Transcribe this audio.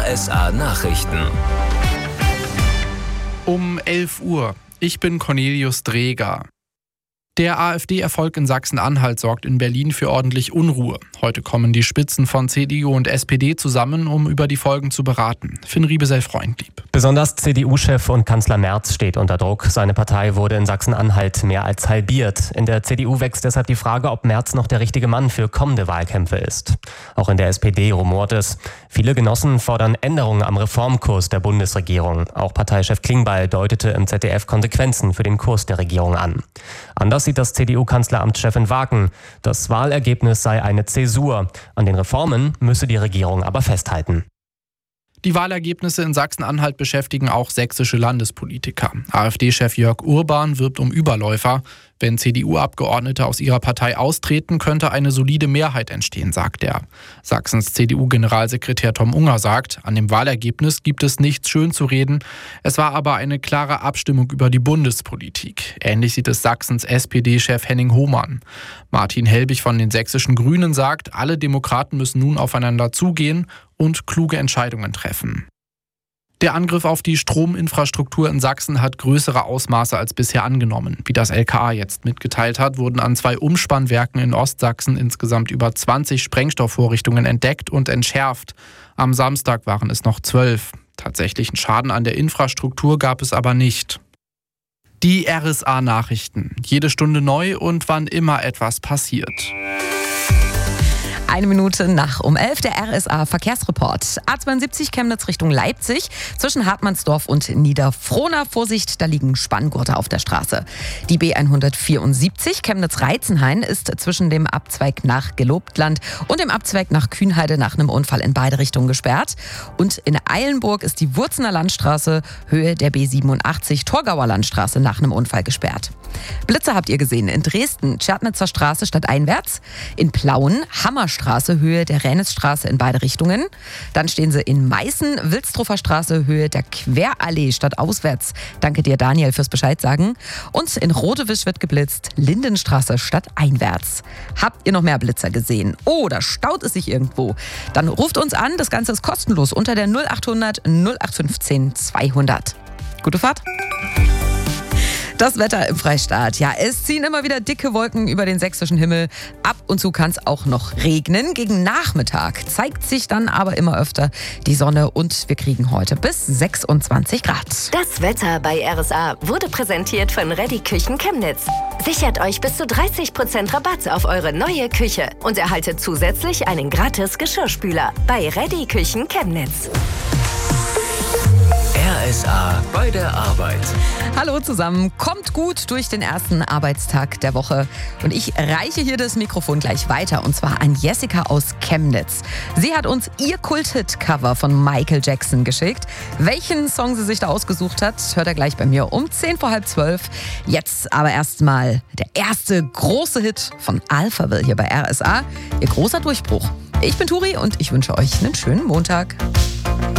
RSA Nachrichten. Um 11 Uhr. Ich bin Cornelius Dreger. Der AfD-Erfolg in Sachsen-Anhalt sorgt in Berlin für ordentlich Unruhe. Heute kommen die Spitzen von CDU und SPD zusammen, um über die Folgen zu beraten. Finn Riebesell-Freundlieb. Besonders CDU-Chef und Kanzler Merz steht unter Druck. Seine Partei wurde in Sachsen-Anhalt mehr als halbiert. In der CDU wächst deshalb die Frage, ob Merz noch der richtige Mann für kommende Wahlkämpfe ist. Auch in der SPD rumort es. Viele Genossen fordern Änderungen am Reformkurs der Bundesregierung. Auch Parteichef Klingbeil deutete im ZDF Konsequenzen für den Kurs der Regierung an. Anders sieht das CDU-Kanzleramtschef in Wagen. Das Wahlergebnis sei eine Zäsur. An den Reformen müsse die Regierung aber festhalten. Die Wahlergebnisse in Sachsen-Anhalt beschäftigen auch sächsische Landespolitiker. AfD-Chef Jörg Urban wirbt um Überläufer. Wenn CDU-Abgeordnete aus ihrer Partei austreten, könnte eine solide Mehrheit entstehen, sagt er. Sachsens CDU-Generalsekretär Tom Unger sagt, an dem Wahlergebnis gibt es nichts schön zu reden. Es war aber eine klare Abstimmung über die Bundespolitik. Ähnlich sieht es Sachsens SPD-Chef Henning Hohmann. Martin Helbig von den sächsischen Grünen sagt, alle Demokraten müssen nun aufeinander zugehen und kluge Entscheidungen treffen. Der Angriff auf die Strominfrastruktur in Sachsen hat größere Ausmaße als bisher angenommen. Wie das LKA jetzt mitgeteilt hat, wurden an 2 Umspannwerken in Ostsachsen insgesamt über 20 Sprengstoffvorrichtungen entdeckt und entschärft. Am Samstag waren es noch 12. Tatsächlichen Schaden an der Infrastruktur gab es aber nicht. Die RSA-Nachrichten. Jede Stunde neu und wann immer etwas passiert. 1 Minute nach um 11 der RSA-Verkehrsreport. A72 Chemnitz Richtung Leipzig zwischen Hartmannsdorf und Niederfrohna. Vorsicht, da liegen Spanngurte auf der Straße. Die B174 Chemnitz-Reizenhain ist zwischen dem Abzweig nach Gelobtland und dem Abzweig nach Kühnheide nach einem Unfall in beide Richtungen gesperrt. Und in Eilenburg ist die Wurzener Landstraße Höhe der B87 Torgauer Landstraße nach einem Unfall gesperrt. Blitze habt ihr gesehen in Dresden, Tschernitzer Straße stadteinwärts, in Plauen, Hammerstraße, Höhe der Rennesstraße in beide Richtungen. Dann stehen sie in Meißen, Wilsdruffer Straße, Höhe der Querallee stadtauswärts. Danke dir, Daniel, fürs Bescheid sagen. Und in Rodewisch wird geblitzt, Lindenstraße stadteinwärts. Habt ihr noch mehr Blitzer gesehen? Oder staut es sich irgendwo? Dann ruft uns an, das Ganze ist kostenlos unter der 0800 0815 200. Gute Fahrt! Das Wetter im Freistaat. Ja, es ziehen immer wieder dicke Wolken über den sächsischen Himmel. Ab und zu kann es auch noch regnen. Gegen Nachmittag zeigt sich dann aber immer öfter die Sonne und wir kriegen heute bis 26 Grad. Das Wetter bei RSA wurde präsentiert von Reddy Küchen Chemnitz. Sichert euch bis zu 30% Rabatt auf eure neue Küche und erhaltet zusätzlich einen gratis Geschirrspüler bei Reddy Küchen Chemnitz. RSA bei der Arbeit. Hallo zusammen, kommt gut durch den ersten Arbeitstag der Woche. Und ich reiche hier das Mikrofon gleich weiter und zwar an Jessica aus Chemnitz. Sie hat uns ihr Kult-Hit-Cover von Michael Jackson geschickt. Welchen Song sie sich da ausgesucht hat, hört er gleich bei mir um 10:10. Jetzt aber erstmal der erste große Hit von Alphaville hier bei RSA. Ihr großer Durchbruch. Ich bin Turi und ich wünsche euch einen schönen Montag.